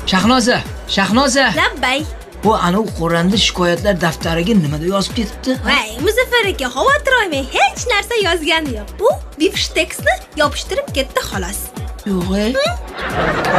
Shahnoza. Labbay. Bu anavi qo'randa shikoyatlar daftariga nimada yozib ketibdi? Voy, Muzaffar aka, xavotir olmang, hech narsa yozgani yo'q. U bifshteksni yopishtirib ketdi xolos. Yo'q.